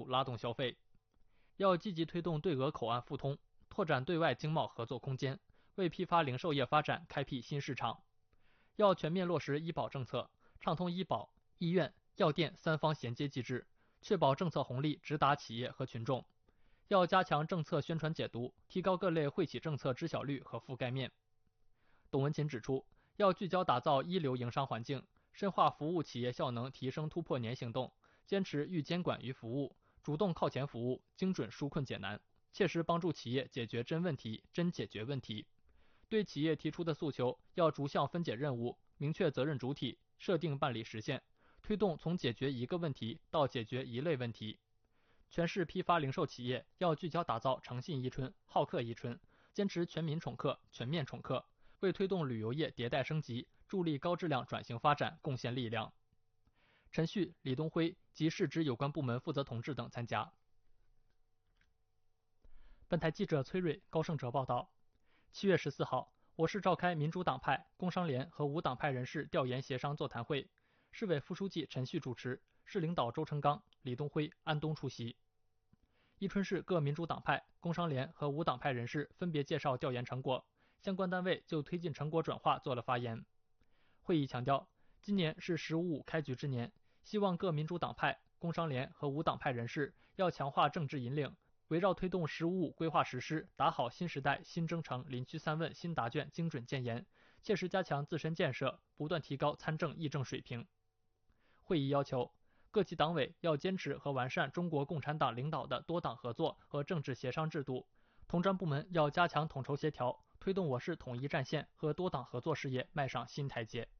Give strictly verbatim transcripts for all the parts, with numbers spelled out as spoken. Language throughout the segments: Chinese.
拉动消费。要积极推动对俄口岸互通，拓展对外经贸合作空间，为批发零售业发展开辟新市场。要全面落实医保政策，畅通医保、医院、药店三方衔接机制，确保政策红利直达企业和群众。要加强政策宣传解读，提高各类惠企政策知晓率和覆盖面。董文琴指出，要聚焦打造一流营商环境，深化服务企业效能提升突破年行动，坚持预监管于服务，主动靠前服务，精准纾困解难，切实帮助企业解决真问题、真解决问题。对企业提出的诉求，要逐项分解任务，明确责任主体，设定办理时限，推动从解决一个问题到解决一类问题。全市批发零售企业要聚焦打造诚信伊春、好客伊春，坚持全民宠客、全面宠客，为推动旅游业迭代升级、助力高质量转型发展贡献力量。陈旭、李东辉及市直有关部门负责同志等参加。本台记者崔瑞、高胜哲报道。七月十四号，我市召开民主党派、工商联和无党派人士调研协商座谈会，市委副书记陈旭主持，市领导周成刚、李东辉、安东出席。伊春市各民主党派、工商联和无党派人士分别介绍调研成果，相关单位就推进成果转化做了发言。会议强调，今年是“十五五”开局之年，希望各民主党派、工商联和无党派人士要强化政治引领，围绕推动“十五五”规划实施，打好新时代新征程林区三问新答卷精准建言，切实加强自身建设，不断提高参政议政水平。会议要求，各级党委要坚持和完善中国共产党领导的多党合作和政治协商制度，统战部门要加强统筹协调，推动我市统一战线和多党合作事业迈上新台阶。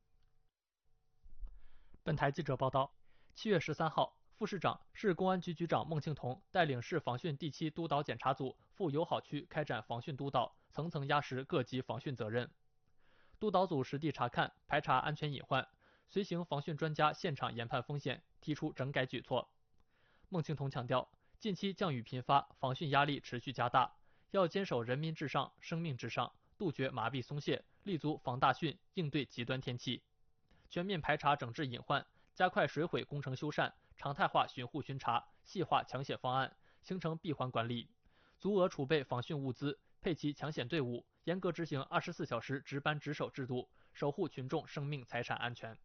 本台记者报道，七月十三号，副市长、市公安局局长孟庆彤带领市防汛第七督导检查组赴友好区开展防汛督导，层层压实各级防汛责任。督导组实地查看、排查安全隐患，随行防汛专家现场研判风险，提出整改举措。孟庆彤强调，近期降雨频发，防汛压力持续加大，要坚守人民至上、生命至上，杜绝麻痹松懈，立足防大汛，应对极端天气。全面排查整治隐患，加快水毁工程修缮，常态化巡护巡查，细化抢险方案，形成闭环管理，足额储备防汛物资，配齐抢险队伍，严格执行二十四小时值班值守制度，守护群众生命财产安全。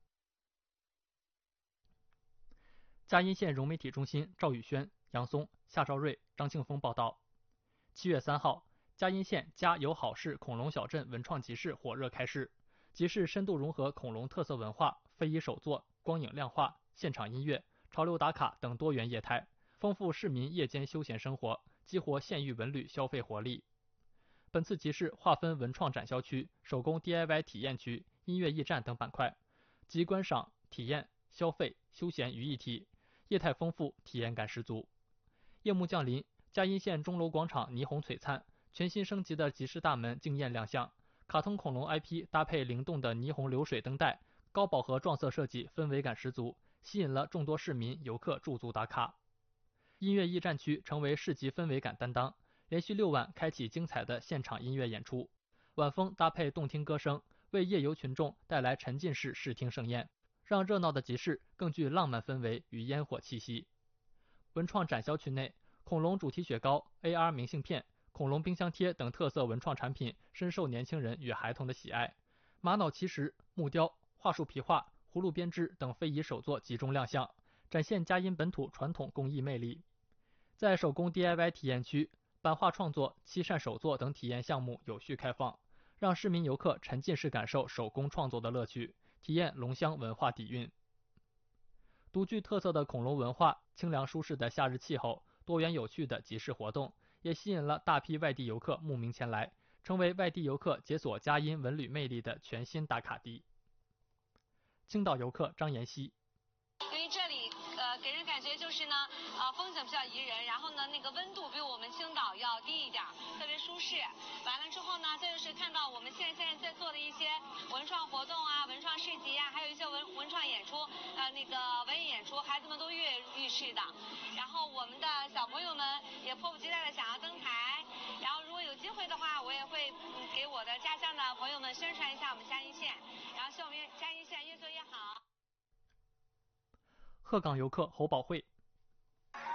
嘉荫县融媒体中心赵宇轩、杨松、夏兆瑞、张庆峰报道。七月三号，嘉荫县嘉友好市恐龙小镇文创集市火热开市。集市深度融合恐龙特色文化、非遗手作、光影亮画、现场音乐、潮流打卡等多元业态，丰富市民夜间休闲生活，激活县域文旅消费活力。本次集市划分文创展销区、手工 D I Y 体验区、音乐驿站等板块，集观赏、体验、消费、休闲于一体，业态丰富，体验感十足。夜幕降临，嘉荫县钟楼广场霓虹璀璨，全新升级的集市大门惊艳亮相。卡通恐龙 I P 搭配灵动的霓虹流水灯带，高饱和撞色设计氛围感十足，吸引了众多市民游客驻足打卡。音乐驿站区成为市集氛围感担当，连续六晚开启精彩的现场音乐演出，晚风搭配动听歌声，为夜游群众带来沉浸式视听盛宴，让热闹的集市更具浪漫氛围与烟火气息。文创展销区内，恐龙主题雪糕、A R 明信片、恐龙冰箱贴等特色文创产品深受年轻人与孩童的喜爱，玛瑙奇石、木雕、桦树皮画、葫芦编织等非遗手作集中亮相，展现嘉荫本土传统工艺魅力。在手工 D I Y 体验区，版画创作、漆扇手作等体验项目有序开放，让市民游客沉浸式感受手工创作的乐趣，体验龙乡文化底蕴。独具特色的恐龙文化、清凉舒适的夏日气候、多元有趣的集市活动，也吸引了大批外地游客慕名前来，成为外地游客解锁嘉荫文旅魅力的全新打卡地。青岛游客张妍希， 因为这里呃给人感觉就是呢，呃风景比较宜人，然后呢那个温度比我们青岛要低一点，特别舒适。完了之后呢，这就是看到我们现在现在在做的一些文创活动啊、文创市集啊，还有一些文文创演出，呃那个文艺演出，孩子们都跃跃欲试的。然后我们的小朋友们也迫不及待的想要登台。然后如果有机会的话，我也会、嗯、给我的家乡的朋友们宣传一下我们嘉荫县，然后希望我们嘉荫县越做越好。 鹤岗游客侯宝慧，